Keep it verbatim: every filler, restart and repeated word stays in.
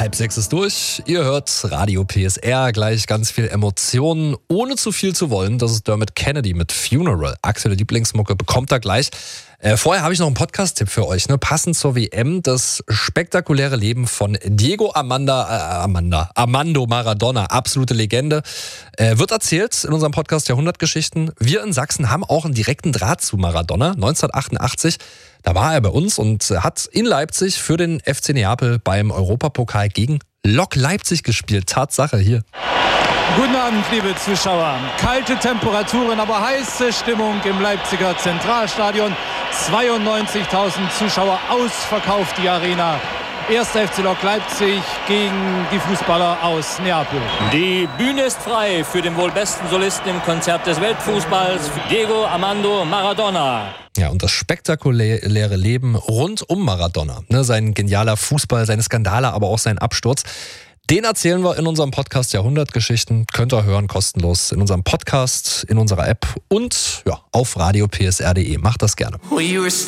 Halb sechs ist durch. Ihr hört Radio P S R. Gleich ganz viel Emotionen, ohne zu viel zu wollen. Das ist Dermot Kennedy mit Funeral. Aktuelle Lieblingsmucke bekommt er gleich. Äh, vorher habe ich noch einen Podcast-Tipp für euch. Ne? Passend zur W M. Das spektakuläre Leben von Diego Amanda, äh, Amanda, Armando Maradona. Absolute Legende. Äh, wird erzählt in unserem Podcast Jahrhundertgeschichten. Wir in Sachsen haben auch einen direkten Draht zu Maradona. neunzehnhundertachtundachtzig. Da war er bei uns und hat in Leipzig für den F C Neapel beim Europapokal gegen Lok Leipzig gespielt. Tatsache hier. Guten Abend, liebe Zuschauer. Kalte Temperaturen, aber heiße Stimmung im Leipziger Zentralstadion. zweiundneunzigtausend Zuschauer, ausverkauft die Arena. Erster F C Lok Leipzig gegen die Fußballer aus Neapel. Die Bühne ist frei für den wohl besten Solisten im Konzert des Weltfußballs, Diego Armando Maradona. Ja, und das spektakuläre Leben rund um Maradona. Ne, sein genialer Fußball, seine Skandale, aber auch sein Absturz. Den erzählen wir in unserem Podcast Jahrhundertgeschichten. Könnt ihr hören, kostenlos in unserem Podcast, in unserer App und ja, auf radio p s r punkt d e. Macht das gerne.